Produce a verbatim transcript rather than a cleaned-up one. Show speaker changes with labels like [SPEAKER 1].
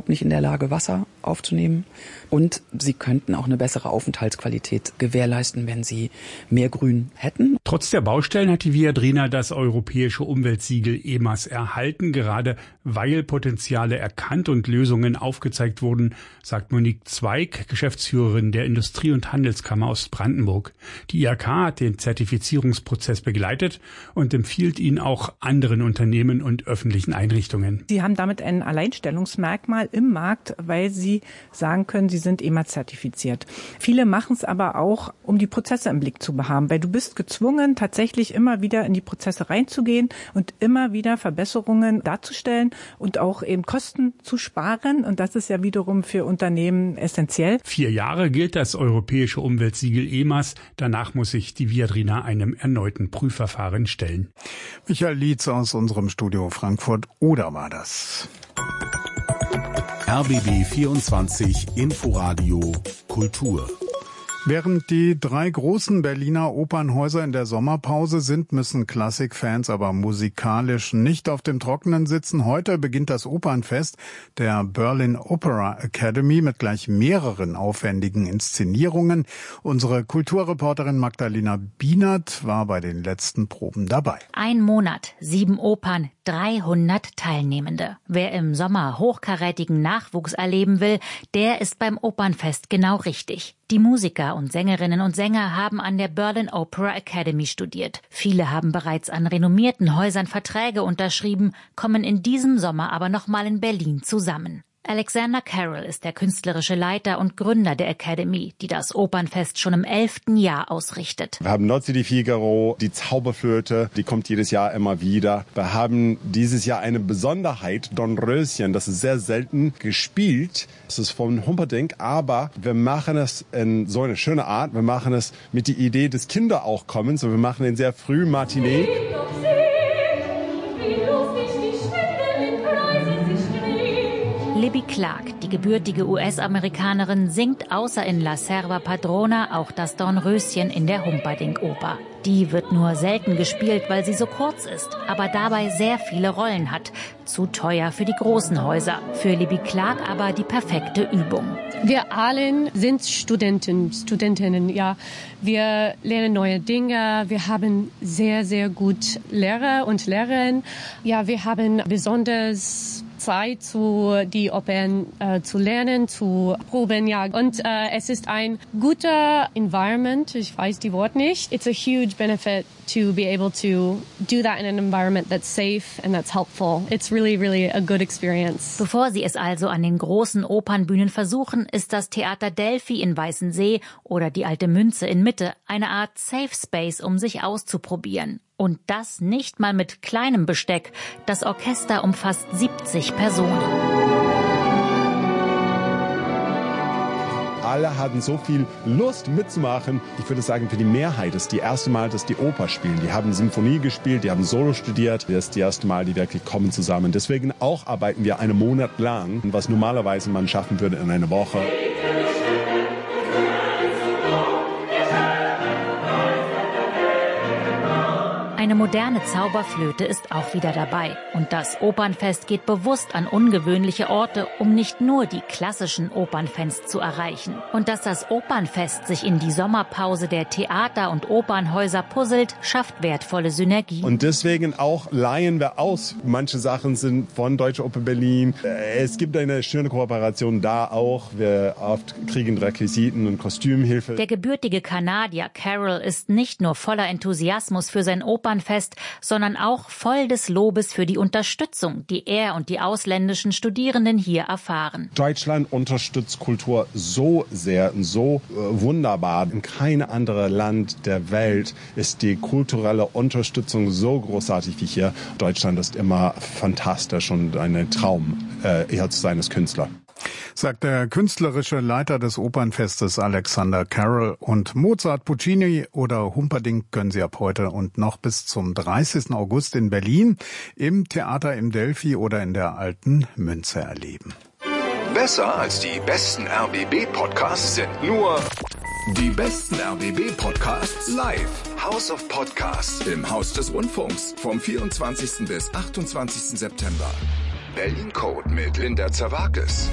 [SPEAKER 1] überhaupt nicht in der Lage, Wasser aufzunehmen. Und sie könnten auch eine bessere Aufenthaltsqualität gewährleisten, wenn sie mehr Grün hätten.
[SPEAKER 2] Trotz der Baustellen hat die Viadrina das europäische Umweltsiegel E M A S erhalten, gerade weil Potenziale erkannt und Lösungen aufgezeigt wurden, sagt Monique Zweig, Geschäftsführerin der Industrie- und Handelskammer Ostbrandenburg. Die I H K hat den Zertifizierungsprozess begleitet und empfiehlt ihn auch anderen Unternehmen und öffentlichen Einrichtungen.
[SPEAKER 3] Sie haben damit ein Alleinstellungsmerkmal im Markt, weil Sie sagen können, Sie sind E M A zertifiziert. Viele machen es aber auch, um die Prozesse im Blick zu behaben, weil du bist gezwungen, tatsächlich immer wieder in die Prozesse reinzugehen und immer wieder Verbesserungen darzustellen und auch eben Kosten zu sparen. Und das ist ja wiederum für Unternehmen essentiell.
[SPEAKER 2] Vier Jahre gilt das europäische Umweltsiegel E M A S. Danach muss sich die Viadrina einem erneuten Prüfverfahren stellen.
[SPEAKER 4] Michael Lietz aus unserem Studio Frankfurt. Oder war das?
[SPEAKER 5] R B B vierundzwanzig Inforadio Kultur.
[SPEAKER 4] Während die drei großen Berliner Opernhäuser in der Sommerpause sind, müssen Klassikfans aber musikalisch nicht auf dem Trockenen sitzen. Heute beginnt das Opernfest der Berlin Opera Academy mit gleich mehreren aufwendigen Inszenierungen. Unsere Kulturreporterin Magdalena Bienert war bei den letzten Proben dabei.
[SPEAKER 6] Ein Monat, sieben Opern, dreihundert Teilnehmende. Wer im Sommer hochkarätigen Nachwuchs erleben will, der ist beim Opernfest genau richtig. Die Musiker und Sängerinnen und Sänger haben an der Berlin Opera Academy studiert. Viele haben bereits an renommierten Häusern Verträge unterschrieben, kommen in diesem Sommer aber nochmal in Berlin zusammen. Alexander Carroll ist der künstlerische Leiter und Gründer der Academy, die das Opernfest schon im elften Jahr ausrichtet.
[SPEAKER 7] Wir haben Nozze di Figaro, die Zauberflöte, die kommt jedes Jahr immer wieder. Wir haben dieses Jahr eine Besonderheit, Dornröschen, das ist sehr selten gespielt. Das ist von Humperdinck, aber wir machen es in so eine schöne Art. Wir machen es mit der Idee des Kinder auch kommen, so wir machen den sehr früh Matinee.
[SPEAKER 6] Libby Clark, die gebürtige U S-Amerikanerin, singt außer in La Serva Padrona auch das Dornröschen in der Humperdinck-Oper. Die wird nur selten gespielt, weil sie so kurz ist, aber dabei sehr viele Rollen hat. Zu teuer für die großen Häuser. Für Libby Clark aber die perfekte Übung.
[SPEAKER 8] Wir alle sind Studenten, Studentinnen, ja. Wir lernen neue Dinge. Wir haben sehr, sehr gut Lehrer und Lehrerinnen. Ja, wir haben besonders Zeit, zu die Opern äh, zu lernen, zu proben, ja. Und äh, es ist ein guter Environment. Ich weiß die Wort nicht. It's a huge benefit to be able to do that in an environment that's safe and that's helpful. It's really, really a good experience.
[SPEAKER 6] Bevor Sie es also an den großen Opernbühnen versuchen, ist das Theater Delphi in Weißensee oder die Alte Münze in Mitte eine Art Safe Space, um sich auszuprobieren. Und das nicht mal mit kleinem Besteck. Das Orchester umfasst siebzig Personen.
[SPEAKER 7] Alle hatten so viel Lust mitzumachen. Ich würde sagen, für die Mehrheit ist das erste Mal, dass die Oper spielen. Die haben Symphonie gespielt, die haben Solo studiert. Das ist das erste Mal, die wirklich kommen zusammen. Deswegen auch arbeiten wir einen Monat lang, was normalerweise man schaffen würde in einer Woche.
[SPEAKER 6] Eine moderne Zauberflöte ist auch wieder dabei. Und das Opernfest geht bewusst an ungewöhnliche Orte, um nicht nur die klassischen Opernfans zu erreichen. Und dass das Opernfest sich in die Sommerpause der Theater- und Opernhäuser puzzelt, schafft wertvolle Synergien.
[SPEAKER 7] Und deswegen auch leihen wir aus. Manche Sachen sind von Deutsche Oper Berlin. Es gibt eine schöne Kooperation da auch. Wir oft kriegen Requisiten und Kostümhilfe.
[SPEAKER 6] Der gebürtige Kanadier Carroll ist nicht nur voller Enthusiasmus für sein Opernfest, sondern auch voll des Lobes für die Unterstützung, die er und die ausländischen Studierenden hier erfahren.
[SPEAKER 7] Deutschland unterstützt Kultur so sehr und so äh, wunderbar. In keinem anderen Land der Welt ist die kulturelle Unterstützung so großartig wie hier. Deutschland ist immer fantastisch und ein Traum, äh, hier zu sein als Künstler.
[SPEAKER 4] Sagt der künstlerische Leiter des Opernfestes Alexander Carroll. Und Mozart, Puccini oder Humperdinck können Sie ab heute und noch bis zum dreißigsten August in Berlin im Theater im Delphi oder in der Alten Münze erleben.
[SPEAKER 9] Besser als die besten R B B-Podcasts sind nur die besten R B B-Podcasts live. House of Podcasts im Haus des Rundfunks vom vierundzwanzigsten bis achtundzwanzigsten September. Berlin Code mit Linda Zerwakis.